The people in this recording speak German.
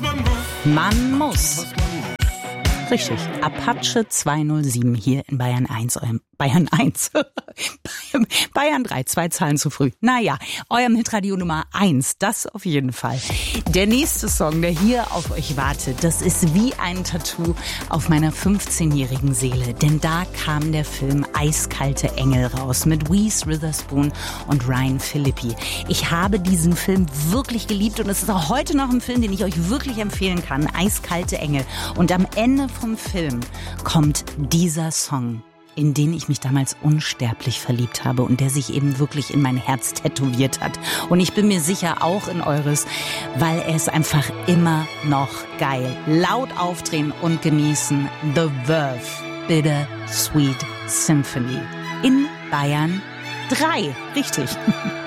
Man muss. Richtig. Apache 207 hier in Bayern 1, Bayern 1. Bayern 3, 2 Zahlen zu früh. Naja, eurem Hitradio Nummer 1, das auf jeden Fall. Der nächste Song, der hier auf euch wartet, das ist wie ein Tattoo auf meiner 15-jährigen Seele. Denn da kam der Film Eiskalte Engel raus mit Reese Witherspoon und Ryan Phillippe. Ich habe diesen Film wirklich geliebt und es ist auch heute noch ein Film, den ich euch wirklich empfehlen kann. Eiskalte Engel. Und am Ende vom Film kommt dieser Song, in den ich mich damals unsterblich verliebt habe und der sich eben wirklich in mein Herz tätowiert hat. Und ich bin mir sicher auch in eures, weil er ist einfach immer noch geil. Laut aufdrehen und genießen. The Verve, Bitter Sweet Symphony in Bayern 3. Richtig.